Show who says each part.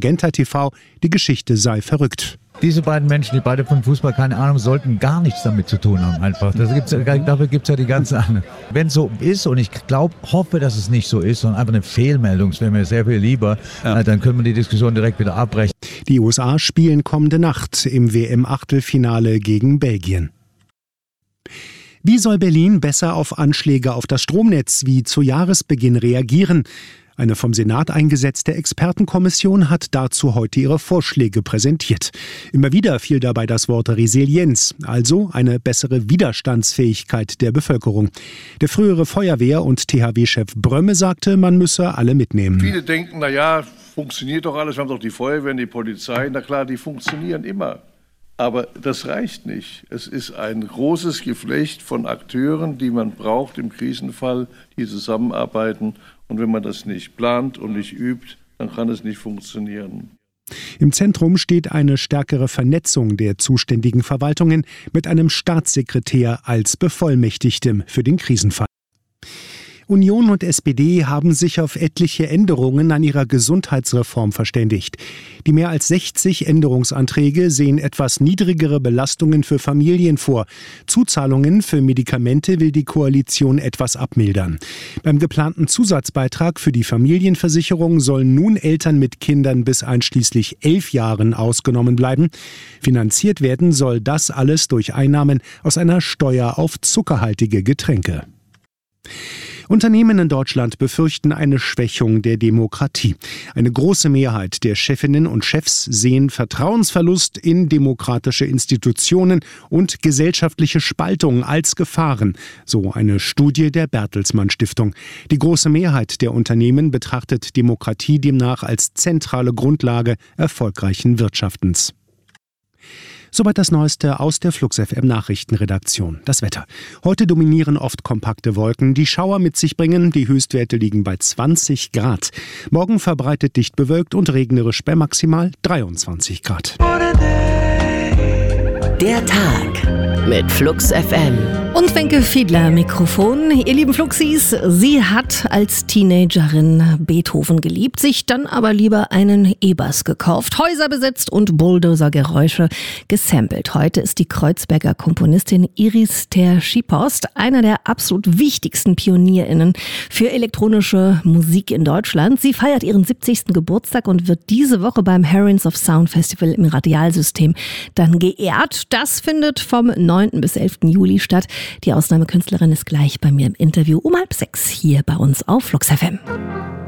Speaker 1: Magenta TV, die Geschichte sei verrückt.
Speaker 2: Diese beiden Menschen, die beide von Fußball keine Ahnung, sollten gar nichts damit zu tun haben einfach. Dafür gibt es ja die ganzen anderen. Wenn es so ist, und ich hoffe, dass es nicht so ist, sondern einfach eine Meldung, das wäre mir sehr viel lieber, dann können wir die Diskussion direkt wieder abbrechen.
Speaker 1: Die USA spielen kommende Nacht im WM-Achtelfinale gegen Belgien. Wie soll Berlin besser auf Anschläge auf das Stromnetz wie zu Jahresbeginn reagieren? Eine vom Senat eingesetzte Expertenkommission hat dazu heute ihre Vorschläge präsentiert. Immer wieder fiel dabei das Wort Resilienz, also eine bessere Widerstandsfähigkeit der Bevölkerung. Der frühere Feuerwehr- und THW-Chef Brömme sagte, man müsse alle mitnehmen.
Speaker 3: Viele denken, funktioniert doch alles, wir haben doch die Feuerwehr und die Polizei. Na klar, die funktionieren immer. Aber das reicht nicht. Es ist ein großes Geflecht von Akteuren, die man braucht im Krisenfall, die zusammenarbeiten. Und wenn man das nicht plant und nicht übt, dann kann es nicht funktionieren.
Speaker 1: Im Zentrum steht eine stärkere Vernetzung der zuständigen Verwaltungen mit einem Staatssekretär als Bevollmächtigtem für den Krisenfall. Union und SPD haben sich auf etliche Änderungen an ihrer Gesundheitsreform verständigt. Die mehr als 60 Änderungsanträge sehen etwas niedrigere Belastungen für Familien vor. Zuzahlungen für Medikamente will die Koalition etwas abmildern. Beim geplanten Zusatzbeitrag für die Familienversicherung sollen nun Eltern mit Kindern bis einschließlich 11 Jahren ausgenommen bleiben. Finanziert werden soll das alles durch Einnahmen aus einer Steuer auf zuckerhaltige Getränke. Unternehmen in Deutschland befürchten eine Schwächung der Demokratie. Eine große Mehrheit der Chefinnen und Chefs sehen Vertrauensverlust in demokratische Institutionen und gesellschaftliche Spaltung als Gefahren, so eine Studie der Bertelsmann Stiftung. Die große Mehrheit der Unternehmen betrachtet Demokratie demnach als zentrale Grundlage erfolgreichen Wirtschaftens. Soweit das Neueste aus der Flux FM Nachrichtenredaktion. Das Wetter. Heute dominieren oft kompakte Wolken, die Schauer mit sich bringen. Die Höchstwerte liegen bei 20 Grad. Morgen verbreitet dicht bewölkt und regnerisch bei maximal 23 Grad.
Speaker 4: Der Tag mit Flux FM.
Speaker 5: Und Wenke Fiedler am Mikrofon. Ihr lieben Fluxis, sie hat als Teenagerin Beethoven geliebt, sich dann aber lieber einen E-Bass gekauft, Häuser besetzt und Bulldozer-Geräusche gesampelt. Heute ist die Kreuzberger Komponistin Iris Ter-Schiepost einer der absolut wichtigsten PionierInnen für elektronische Musik in Deutschland. Sie feiert ihren 70. Geburtstag und wird diese Woche beim Herons of Sound Festival im Radialsystem dann geehrt. Das findet vom 9. bis 11. Juli statt. Die Ausnahmekünstlerin ist gleich bei mir im Interview um 5:30 hier bei uns auf Flux FM.